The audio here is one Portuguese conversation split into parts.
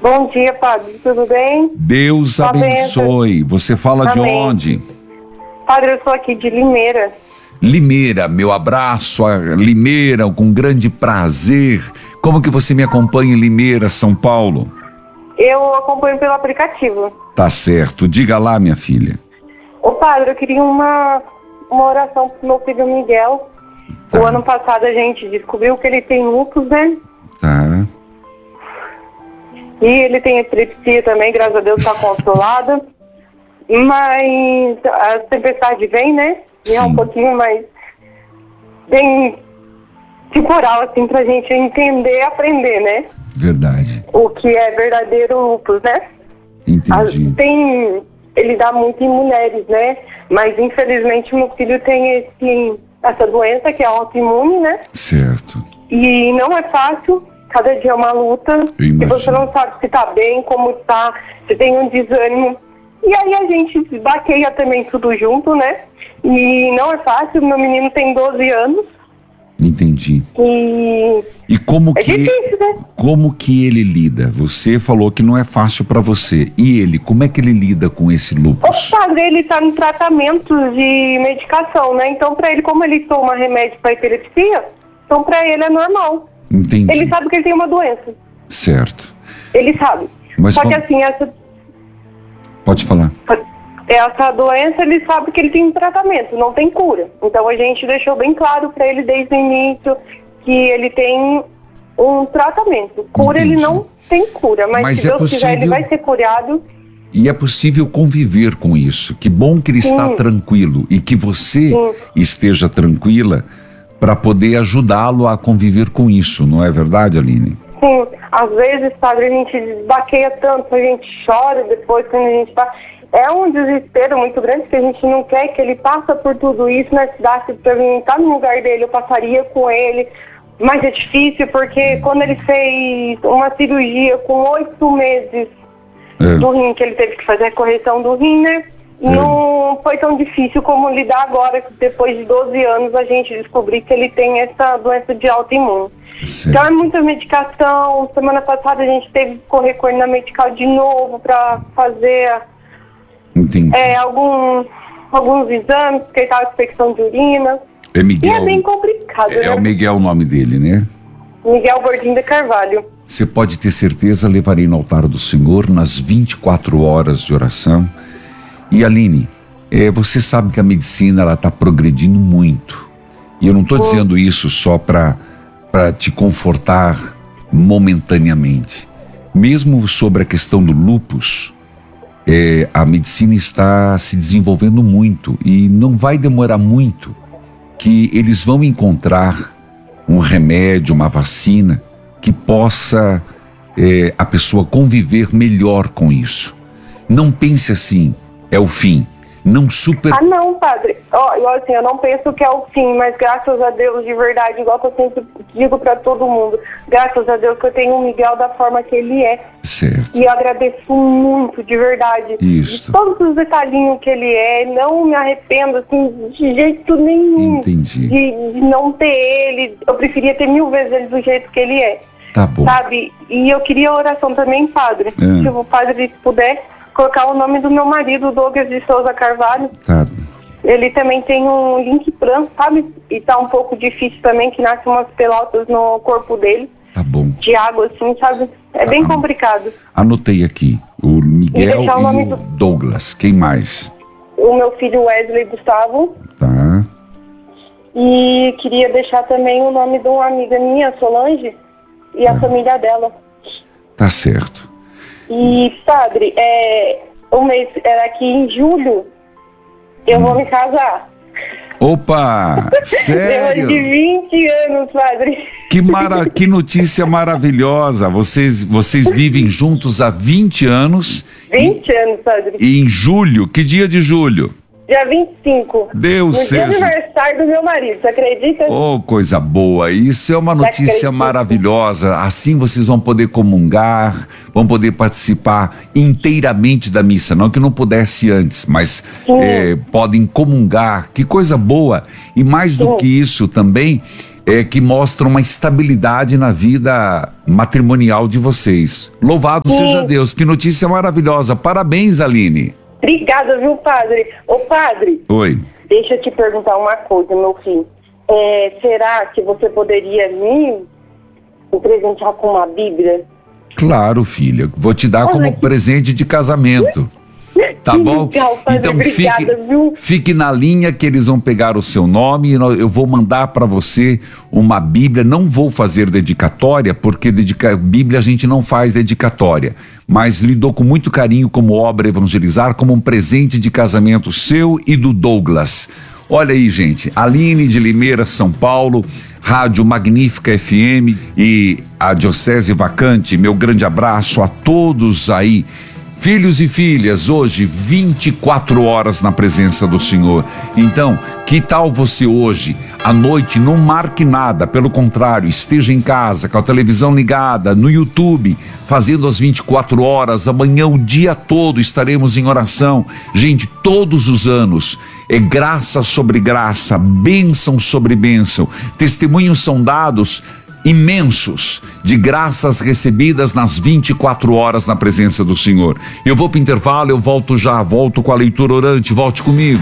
Bom dia, padre. Tudo bem? Deus Sua abençoe. Você fala de Amém. onde? Padre, eu sou aqui de Limeira. Limeira, meu abraço a Limeira, com grande prazer. Como que você me acompanha em Limeira, São Paulo? Eu acompanho pelo aplicativo. Tá certo. Diga lá, minha filha. Ô, padre, eu queria uma oração pro meu filho Miguel. Tá. O ano passado a gente descobriu que ele tem lúpus, né? Tá. E ele tem epilepsia também, graças a Deus tá controlado. Mas a tempestade vem, né? E é um Sim. pouquinho mais bem temporal, assim, pra gente entender e aprender, né? Verdade. O que é verdadeiro lúpus, né? Entendi. Ele dá muito em mulheres, né? Mas infelizmente meu filho tem essa doença que é autoimune, né? Certo. E não é fácil, cada dia é uma luta. Eu E imagino. você não sabe se tá bem, como tá, se tem um desânimo. E aí a gente baqueia também tudo junto, né? E não é fácil, meu menino tem 12 anos. Entendi. E como é que difícil, né? como que ele lida? Você falou que não é fácil para você. E ele, como é que ele lida com esse O lúpus? padre, ele tá em tratamento de medicação, né? Então, pra ele, como ele toma remédio pra epilepsia, então pra ele é normal. Entendi. Ele sabe que ele tem uma doença. Certo. Ele sabe. Mas Só que como- assim, Pode falar. essa doença, ele sabe que ele tem um tratamento, não tem cura. Então a gente deixou bem claro pra ele desde o início que ele tem um tratamento. Cura, Entendi. ele não tem cura, mas Mas se é Deus quiser, ele possível- vai ser curado. E é possível conviver com isso. Que bom que ele está tranquilo e que você esteja tranquila para poder ajudá-lo a conviver com isso, não é verdade, Aline? Sim, às vezes, padre, a gente desbaqueia tanto, a gente chora depois quando a gente tá... É um desespero muito grande, porque a gente não quer que ele passe por tudo isso, né? Se desse pra mim estar no lugar dele, eu passaria com ele. Mas é difícil, porque quando ele fez uma cirurgia com 8 meses do rim, que ele teve que fazer a correção do rim, né? Não foi tão difícil como lidar agora, que depois de 12 anos a gente descobriu que ele tem essa doença de autoimune. Certo. Então é muita medicação. Semana passada a gente teve que correr com ele na medical de novo para fazer Entendi. alguns exames, porque ele estava com infecção de urina. É E Miguel. é bem complicado, É né? o Miguel o nome dele, né? Miguel Gordinho de Carvalho. Você pode ter certeza, levarei no altar do Senhor nas 24 horas de oração. E Aline, você sabe que a medicina ela está progredindo muito. E eu não estou dizendo isso só para te confortar momentaneamente. Mesmo sobre a questão do lúpus, a medicina está se desenvolvendo muito e não vai demorar muito que eles vão encontrar um remédio, uma vacina que possa a pessoa conviver melhor com isso. Não pense assim, é o fim. Não super... Ah, não, padre. Igual assim, eu não penso que é o fim, mas graças a Deus, de verdade, igual que eu sempre digo pra todo mundo, graças a Deus que eu tenho o Miguel da forma que ele é. Certo. E eu agradeço muito, de verdade. Isso. De todos os detalhinhos que ele é, não me arrependo, assim, de jeito nenhum. Entendi. De não ter ele. Eu preferia ter 1000 vezes ele do jeito que ele é. Tá bom. Sabe? E eu queria oração também, padre. Se o padre puder colocar o nome do meu marido, Douglas de Souza Carvalho. Tá. Ele também tem um link plan, sabe? E tá um pouco difícil também, que nasce umas pelotas no corpo dele. Tá bom. De água, assim, sabe? É bem complicado. Anotei aqui. O Miguel deixar o e nome o do- Douglas. Quem mais? O meu filho Wesley Gustavo. Tá. E queria deixar também o nome de uma amiga minha, Solange, e a família dela. Tá certo. E, padre, o mês era aqui em julho, eu vou me casar. Opa! Depois de Sério? 20 anos, padre. Que notícia maravilhosa. Vocês vivem juntos há 20 anos 20 anos, padre. e em julho, que dia de julho? Dia 25. Deus No dia do seja. aniversário do meu marido, você acredita? Oh, coisa boa. Isso é uma notícia acredito. maravilhosa. Assim vocês vão poder comungar, vão poder participar inteiramente da missa. Não que não pudesse antes, mas podem comungar. Que coisa boa. E mais do que isso também, que mostram uma estabilidade na vida matrimonial de vocês. Louvado seja Deus, que notícia maravilhosa. Parabéns, Aline. Obrigada, viu, padre? Ô, padre. Oi. Deixa eu te perguntar uma coisa, meu filho. Será que você poderia me presentear com uma Bíblia? Claro, filha. Vou te dar como presente de casamento. Tá bom? Legal, padre, então obrigada, fique na linha que eles vão pegar o seu nome e eu vou mandar para você uma Bíblia. Não vou fazer dedicatória, porque Bíblia a gente não faz dedicatória, mas lhe dou com muito carinho como obra evangelizar, como um presente de casamento seu e do Douglas. Olha aí, gente, Aline de Limeira, São Paulo, Rádio Magnífica FM e a Diocese Vacante, meu grande abraço a todos aí. Filhos e filhas, hoje 24 horas na presença do Senhor. Então, que tal você hoje, à noite, não marque nada, pelo contrário, esteja em casa, com a televisão ligada, no YouTube, fazendo as 24 horas, amanhã o dia todo estaremos em oração. Gente, todos os anos, é graça sobre graça, bênção sobre bênção, testemunhos são dados imensos de graças recebidas nas 24 horas na presença do Senhor. Eu vou para o intervalo, eu volto já, volto com a leitura orante, volte comigo.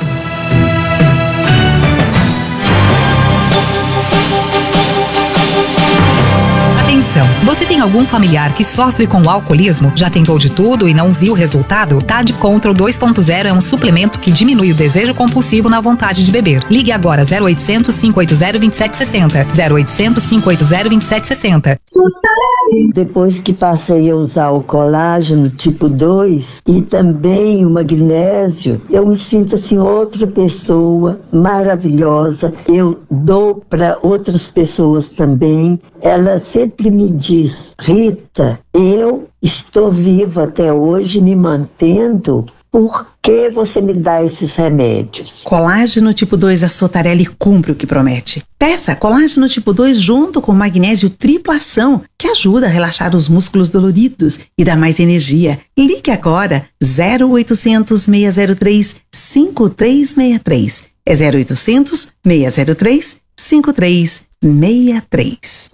Atenção, você tem algum familiar que sofre com o alcoolismo? Já tentou de tudo e não viu resultado? TAD Control 2.0 é um suplemento que diminui o desejo compulsivo na vontade de beber. Ligue agora 0800 580 2760. 0800 580 2760. Depois que passei a usar o colágeno tipo 2 e também o magnésio, eu me sinto assim outra pessoa maravilhosa. Eu dou para outras pessoas também. Ela sempre me diz: Rita, eu estou viva até hoje, me mantendo. Por que você me dá esses remédios? Colágeno tipo 2 Assotarelli cumpre o que promete. Peça colágeno tipo 2 junto com magnésio tripla ação, que ajuda a relaxar os músculos doloridos e dá mais energia. Ligue agora 0800 603 5363. É 0800 603 5363.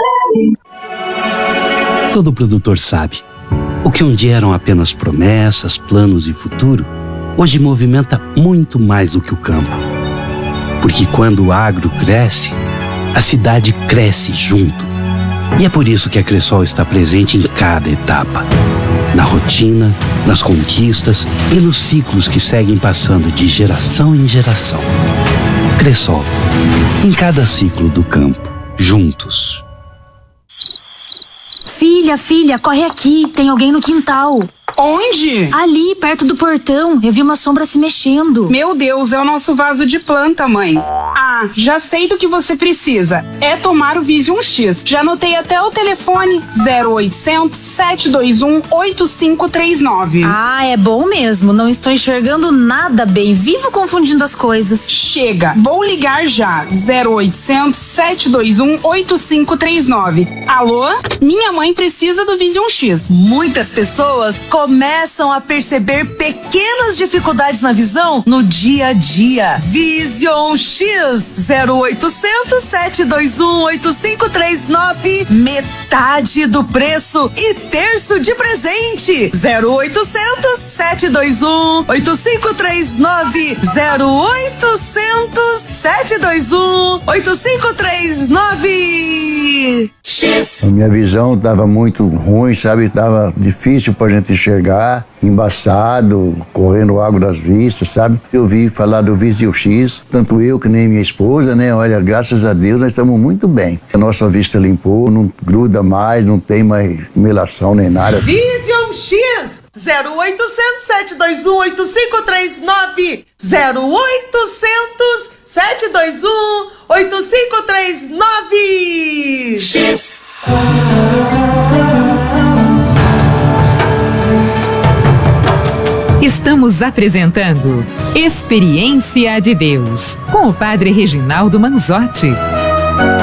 Todo produtor sabe. O que um dia eram apenas promessas, planos e futuro, hoje movimenta muito mais do que o campo. Porque quando o agro cresce, a cidade cresce junto. E é por isso que a Cressol está presente em cada etapa. Na rotina, nas conquistas e nos ciclos que seguem passando de geração em geração. Cressol, em cada ciclo do campo, juntos. Filha, corre aqui, tem alguém no quintal. Onde? Ali, perto do portão, eu vi uma sombra se mexendo. Meu Deus, é o nosso vaso de planta, mãe. Ah, já sei do que você precisa. É tomar o Vision X. Já anotei até o telefone 0800 721 8539. Ah, é bom mesmo, não estou enxergando nada bem, vivo confundindo as coisas. Chega, vou ligar já. 0800 721 8539. Alô? Minha mãe precisa do Vision X. Muitas pessoas começam a perceber pequenas dificuldades na visão no dia a dia. Vision X 0800 721 8539, metade do preço e terço de presente. 0800 721 8539. 0800 721 8539. A minha visão estava muito ruim, sabe? Tava difícil pra gente enxergar, embaçado, correndo água das vistas, sabe? Eu ouvi falar do Vision X, tanto eu que nem minha esposa, né? Olha, graças a Deus nós estamos muito bem. A nossa vista limpou, não gruda mais, não tem mais melação nem nada. Vision X 0800 721 8539. 0800 721 8539. X. Estamos apresentando Experiência de Deus com o Padre Reginaldo Manzotti.